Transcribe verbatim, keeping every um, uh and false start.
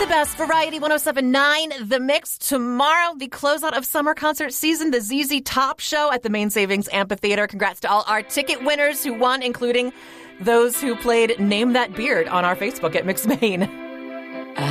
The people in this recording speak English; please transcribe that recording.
The best variety, one oh seven point nine The Mix. Tomorrow, the closeout of summer concert season, the Z Z Top Show at the Main Savings Amphitheater. Congrats to all our ticket winners who won, including those who played Name That Beard on our Facebook at Mix Maine.